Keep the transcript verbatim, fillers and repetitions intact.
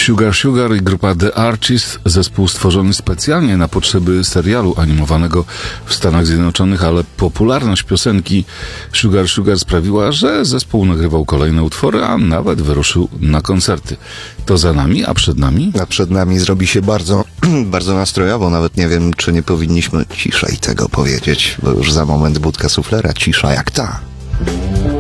Sugar Sugar i grupa The Archies, zespół stworzony specjalnie na potrzeby serialu animowanego w Stanach Zjednoczonych, ale popularność piosenki Sugar Sugar sprawiła, że zespół nagrywał kolejne utwory, a nawet wyruszył na koncerty. To za nami, a przed nami? A przed nami zrobi się bardzo, bardzo nastrojowo. Nawet nie wiem, czy nie powinniśmy ciszej tego powiedzieć, bo już za moment budka suflera, cisza jak ta.